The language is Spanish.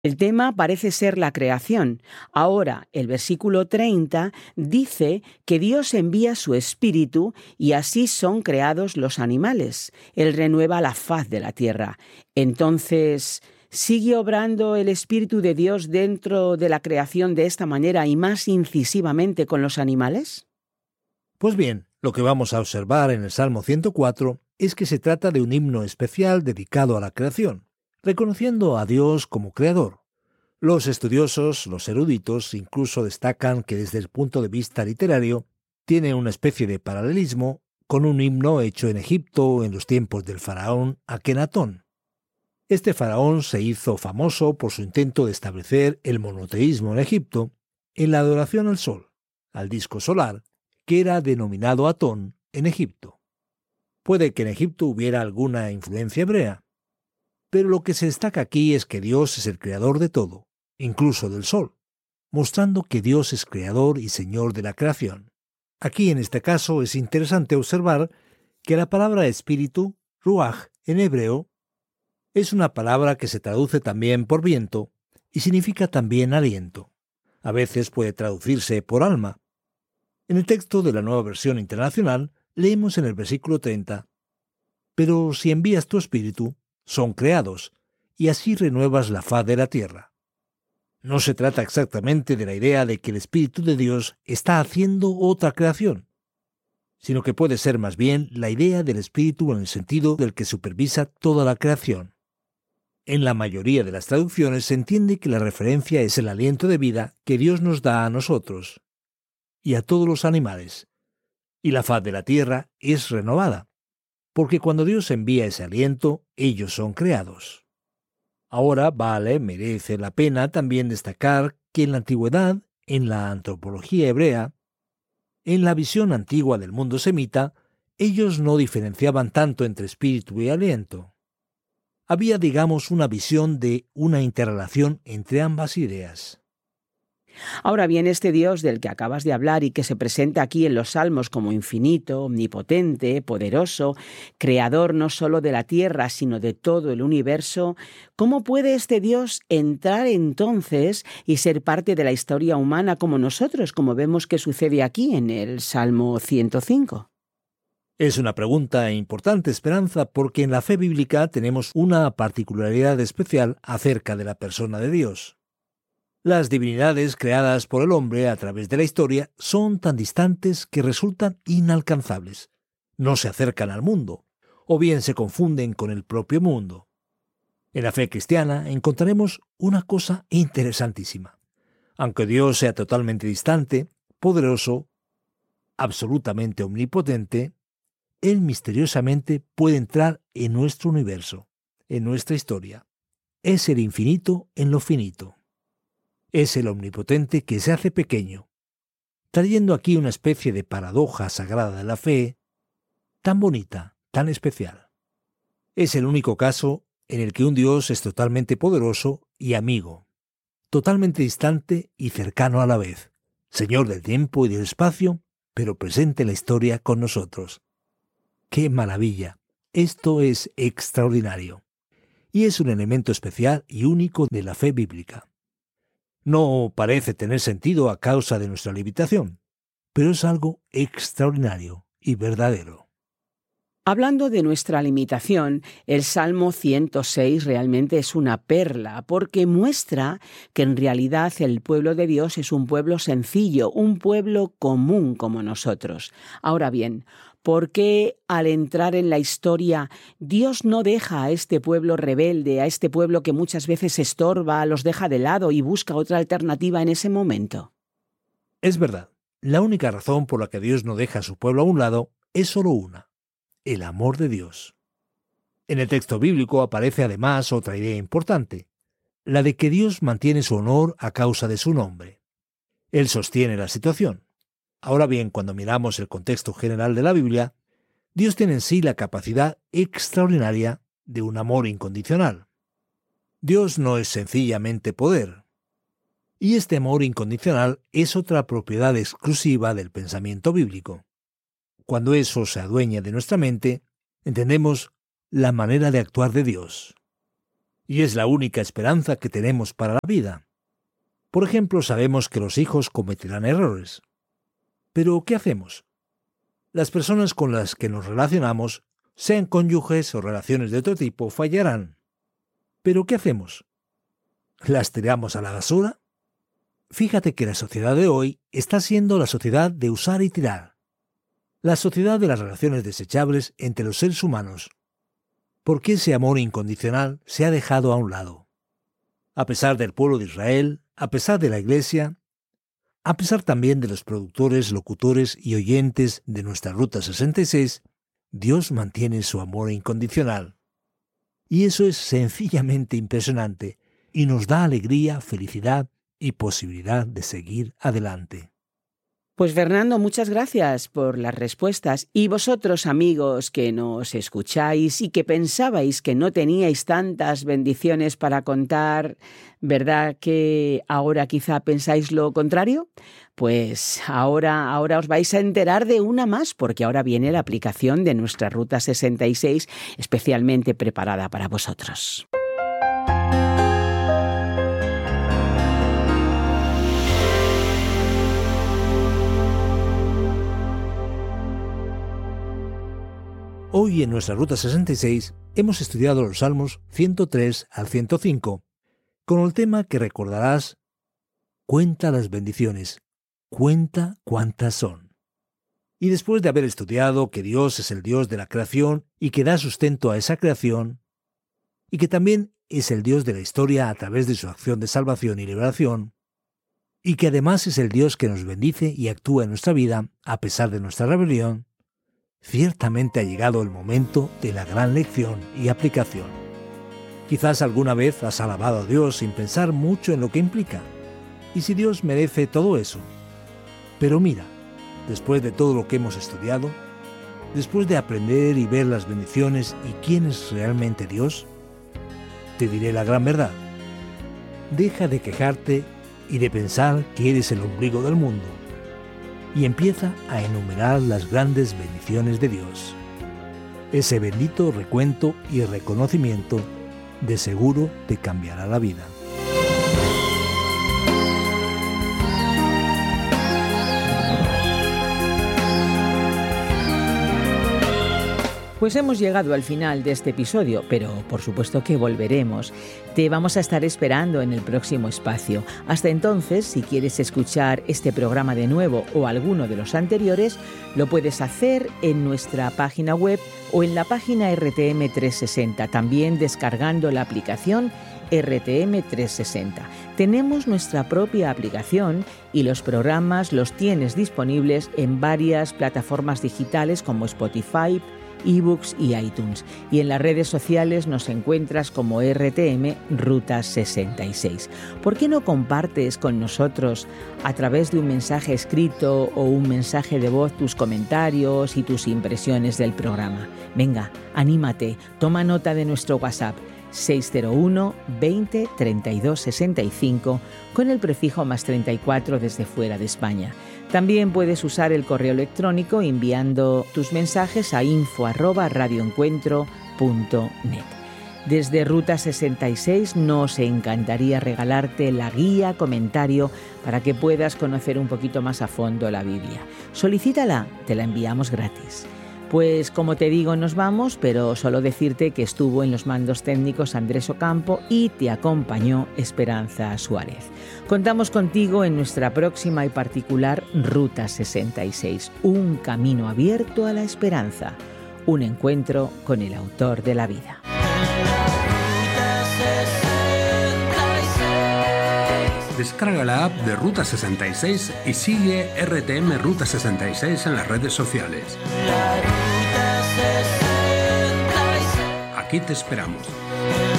El tema parece ser la creación. Ahora, el versículo 30 dice que Dios envía su espíritu y así son creados los animales. Él renueva la faz de la tierra. Entonces, ¿sigue obrando el espíritu de Dios dentro de la creación de esta manera y más incisivamente con los animales? Pues bien, lo que vamos a observar en el Salmo 104 es que se trata de un himno especial dedicado a la creación, reconociendo a Dios como creador. Los estudiosos, los eruditos, incluso destacan que desde el punto de vista literario tiene una especie de paralelismo con un himno hecho en Egipto en los tiempos del faraón Akenatón. Este faraón se hizo famoso por su intento de establecer el monoteísmo en Egipto en la adoración al sol, al disco solar, que era denominado Atón en Egipto. Puede que en Egipto hubiera alguna influencia hebrea, pero lo que se destaca aquí es que Dios es el creador de todo, incluso del sol, mostrando que Dios es creador y señor de la creación. Aquí en este caso es interesante observar que la palabra espíritu, ruaj, en hebreo, es una palabra que se traduce también por viento y significa también aliento. A veces puede traducirse por alma. En el texto de la Nueva Versión Internacional leemos en el versículo 30, «Pero si envías tu espíritu, son creados, y así renuevas la faz de la tierra». No se trata exactamente de la idea de que el Espíritu de Dios está haciendo otra creación, sino que puede ser más bien la idea del Espíritu en el sentido del que supervisa toda la creación. En la mayoría de las traducciones se entiende que la referencia es el aliento de vida que Dios nos da a nosotros y a todos los animales, y la faz de la tierra es renovada, porque cuando Dios envía ese aliento, ellos son creados. Ahora merece la pena también destacar que en la antigüedad, en la antropología hebrea, en la visión antigua del mundo semita, ellos no diferenciaban tanto entre espíritu y aliento. Había, digamos, una visión de una interrelación entre ambas ideas. Ahora bien, este Dios del que acabas de hablar y que se presenta aquí en los Salmos como infinito, omnipotente, poderoso, creador no solo de la tierra, sino de todo el universo, ¿cómo puede este Dios entrar entonces y ser parte de la historia humana como nosotros, como vemos que sucede aquí en el Salmo 105? Es una pregunta importante, Esperanza, porque en la fe bíblica tenemos una particularidad especial acerca de la persona de Dios. Las divinidades creadas por el hombre a través de la historia son tan distantes que resultan inalcanzables. No se acercan al mundo, o bien se confunden con el propio mundo. En la fe cristiana encontraremos una cosa interesantísima. Aunque Dios sea totalmente distante, poderoso, absolutamente omnipotente, Él misteriosamente puede entrar en nuestro universo, en nuestra historia. Es el infinito en lo finito. Es el omnipotente que se hace pequeño, trayendo aquí una especie de paradoja sagrada de la fe, tan bonita, tan especial. Es el único caso en el que un Dios es totalmente poderoso y amigo, totalmente distante y cercano a la vez, Señor del tiempo y del espacio, pero presente en la historia con nosotros. ¡Qué maravilla! Esto es extraordinario, y es un elemento especial y único de la fe bíblica. No parece tener sentido a causa de nuestra limitación, pero es algo extraordinario y verdadero. Hablando de nuestra limitación, el Salmo 106 realmente es una perla porque muestra que en realidad el pueblo de Dios es un pueblo sencillo, un pueblo común como nosotros. Ahora bien, ¿por qué al entrar en la historia Dios no deja a este pueblo rebelde, a este pueblo que muchas veces estorba, los deja de lado y busca otra alternativa en ese momento? Es verdad, la única razón por la que Dios no deja a su pueblo a un lado es solo una: el amor de Dios. En el texto bíblico aparece además otra idea importante, la de que Dios mantiene su honor a causa de su nombre. Él sostiene la situación. Ahora bien, cuando miramos el contexto general de la Biblia, Dios tiene en sí la capacidad extraordinaria de un amor incondicional. Dios no es sencillamente poder. Y este amor incondicional es otra propiedad exclusiva del pensamiento bíblico. Cuando eso se adueña de nuestra mente, entendemos la manera de actuar de Dios. y es la única esperanza que tenemos para la vida. Por ejemplo, sabemos que los hijos cometerán errores. Pero, ¿qué hacemos? Las personas con las que nos relacionamos, sean cónyuges o relaciones de otro tipo, fallarán. Pero, ¿qué hacemos? ¿Las tiramos a la basura? Fíjate que la sociedad de hoy está siendo la sociedad de usar y tirar. La sociedad de las relaciones desechables entre los seres humanos. Porque ese amor incondicional se ha dejado a un lado. A pesar del pueblo de Israel, a pesar de la Iglesia, a pesar también de los productores, locutores y oyentes de nuestra Ruta 66, Dios mantiene su amor incondicional. Y eso es sencillamente impresionante y nos da alegría, felicidad y posibilidad de seguir adelante. Pues Fernando, muchas gracias por las respuestas. Y vosotros, amigos que nos escucháis y que pensabais que no teníais tantas bendiciones para contar, ¿verdad que ahora quizá pensáis lo contrario? Pues ahora os vais a enterar de una más, porque ahora viene la aplicación de nuestra Ruta 66, especialmente preparada para vosotros. Hoy en nuestra Ruta 66 hemos estudiado los Salmos 103 al 105, con el tema que recordarás: cuenta las bendiciones, cuenta cuántas son. Y después de haber estudiado que Dios es el Dios de la creación y que da sustento a esa creación, y que también es el Dios de la historia a través de su acción de salvación y liberación, y que además es el Dios que nos bendice y actúa en nuestra vida a pesar de nuestra rebelión, ciertamente ha llegado el momento de la gran lección y aplicación. Quizás alguna vez has alabado a Dios sin pensar mucho en lo que implica, y si Dios merece todo eso. Pero mira, después de todo lo que hemos estudiado, después de aprender y ver las bendiciones y quién es realmente Dios, te diré la gran verdad. Deja de quejarte y de pensar que eres el ombligo del mundo, y empieza a enumerar las grandes bendiciones de Dios. Ese bendito recuento y reconocimiento de seguro te cambiará la vida. Pues hemos llegado al final de este episodio, pero por supuesto que volveremos. Te vamos a estar esperando en el próximo espacio. Hasta entonces, si quieres escuchar este programa de nuevo o alguno de los anteriores, lo puedes hacer en nuestra página web o en la página RTM 360, también descargando la aplicación RTM 360. Tenemos nuestra propia aplicación y los programas los tienes disponibles en varias plataformas digitales como Spotify, eBooks y iTunes. Y en las redes sociales nos encuentras como RTM Ruta 66. ¿Por qué no compartes con nosotros a través de un mensaje escrito o un mensaje de voz tus comentarios y tus impresiones del programa? Venga, anímate, toma nota de nuestro WhatsApp 601 20 32 65 con el prefijo +34 desde fuera de España. También puedes usar el correo electrónico enviando tus mensajes a info@radioencuentro.net. Desde Ruta 66 nos encantaría regalarte la guía comentario para que puedas conocer un poquito más a fondo la Biblia. Solicítala, te la enviamos gratis. Pues como te digo, nos vamos, pero solo decirte que estuvo en los mandos técnicos Andrés Ocampo y te acompañó Esperanza Suárez. Contamos contigo en nuestra próxima y particular Ruta 66, un camino abierto a la esperanza, un encuentro con el autor de la vida. Descarga la app de Ruta 66 y sigue RTM Ruta 66 en las redes sociales. Aquí te esperamos.